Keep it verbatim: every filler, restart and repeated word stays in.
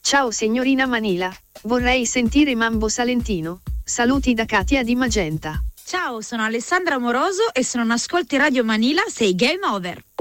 Ciao signorina Manila, vorrei sentire Mambo Salentino. Saluti da Katia di Magenta. Ciao, sono Alessandra Moroso e se non ascolti Radio Manila sei game over.